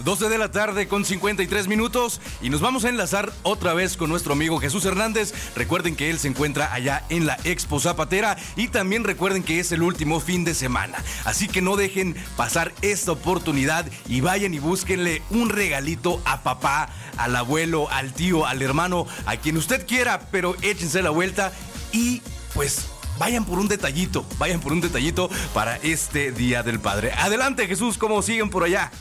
12 de la tarde con 53 minutos y nos vamos a enlazar otra vez con nuestro amigo Jesús Hernández. Recuerden que él se encuentra allá en la Expo Zapatera y también recuerden que es el último fin de semana. Así que no dejen pasar esta oportunidad y vayan y búsquenle un regalito a papá, al abuelo, al tío, al hermano, a quien usted quiera, pero échense la vuelta y pues vayan por un detallito para este Día del Padre. Adelante, Jesús, ¿cómo siguen por allá?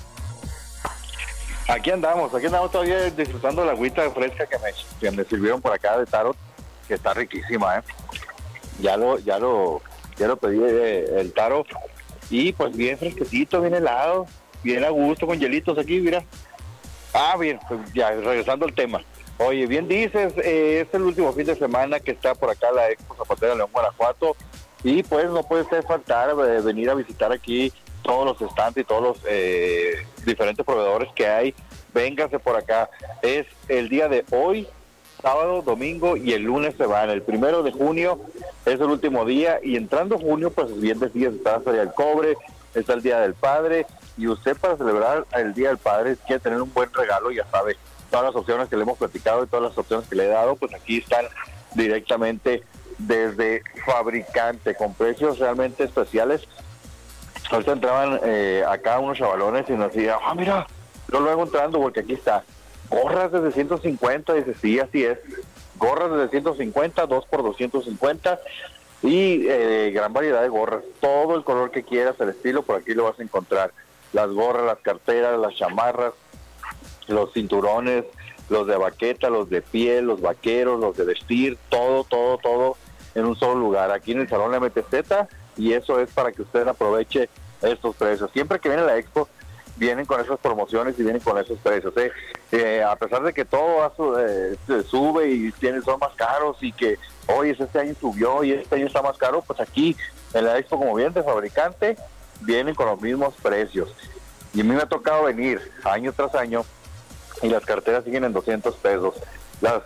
Aquí andamos todavía disfrutando la agüita fresca que me sirvieron por acá de Tarot, que está riquísima, Ya lo pedí el Tarot y pues bien fresquecito, bien helado, bien a gusto con hielitos aquí, mira. Bien, pues ya regresando al tema. Oye, bien dices, es el último fin de semana que está por acá la Expo Zapatera León, Guanajuato, y pues no puede faltar venir a visitar aquí todos los stands y todos los diferentes proveedores que hay. Véngase por acá. Es el día de hoy, sábado, domingo y el lunes se van. El 1 de junio es el último día y entrando junio, pues bien decías, está la Feria del Cobre, está el Día del Padre y usted para celebrar el Día del Padre quiere tener un buen regalo, ya sabe. Todas las opciones que le hemos platicado y todas las opciones que le he dado, pues aquí están directamente desde fabricante, con precios realmente especiales. Ahorita entraban acá unos chavalones y nos decían, mira, yo luego entrando porque aquí está, gorras desde 150, dice, sí, así es, gorras desde 150, 2 por 250 y gran variedad de gorras, todo el color que quieras, el estilo, por aquí lo vas a encontrar, las gorras, las carteras, las chamarras, los cinturones, los de baqueta, los de piel, los vaqueros, los de vestir, todo en un solo lugar, aquí en el Salón MTZ, y eso es para que usted aproveche estos precios. Siempre que viene la Expo, vienen con esas promociones y vienen con esos precios. A pesar de que todo sube y son más caros y que hoy este año subió y este año está más caro, pues aquí en la Expo, como bien de fabricante, vienen con los mismos precios. Y a mí me ha tocado venir año tras año y las carteras siguen en 200 pesos. Las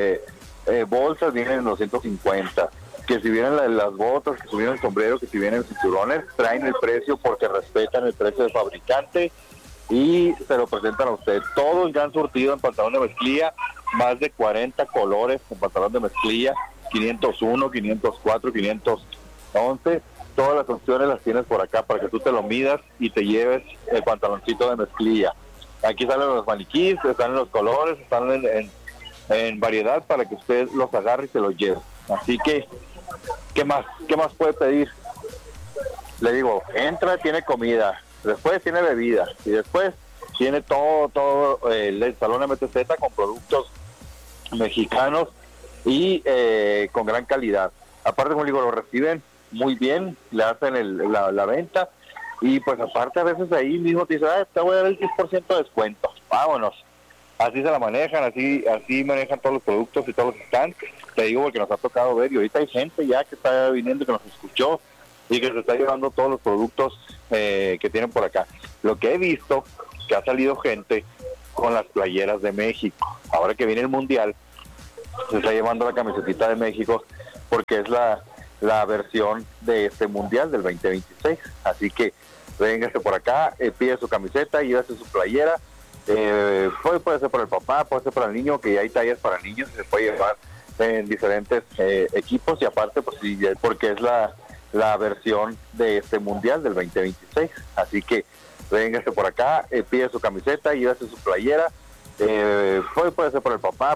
bolsas vienen en 250. Que si vienen las botas, que si vienen el sombrero, que si vienen cinturones, traen el precio porque respetan el precio del fabricante y se lo presentan a usted. Todo el gran surtido en pantalón de mezclilla, más de 40 colores en pantalón de mezclilla, 501, 504, 511. Todas las opciones las tienes por acá para que tú te lo midas y te lleves el pantaloncito de mezclilla. Aquí salen los maniquís, están en los colores, están en variedad para que usted los agarre y se los lleve. Así que, ¿qué más puede pedir? Le digo, entra, tiene comida, después tiene bebida y después tiene todo el Salón MTZ con productos mexicanos y con gran calidad. Aparte, como digo, lo reciben muy bien, le hacen la venta y pues aparte a veces ahí mismo te dicen, te voy a dar el 10% de descuento, vámonos. Así se la manejan, así manejan todos los productos y todos los stands. Te digo porque nos ha tocado ver y ahorita hay gente ya que está viniendo, que nos escuchó y que se está llevando todos los productos que tienen por acá. Lo que he visto, que ha salido gente con las playeras de México. Ahora que viene el Mundial, se está llevando la camisetita de México porque es la versión de este Mundial del 2026. Así que véngase por acá, pide su camiseta, llévese su playera. Puede ser para el papá, puede ser para el niño, que ya hay tallas para niños, se puede llevar en diferentes equipos y aparte pues sí, porque es la versión de este Mundial del 2026. Así que véngase por acá, pide su camiseta, llévese su playera. Puede ser para el papá,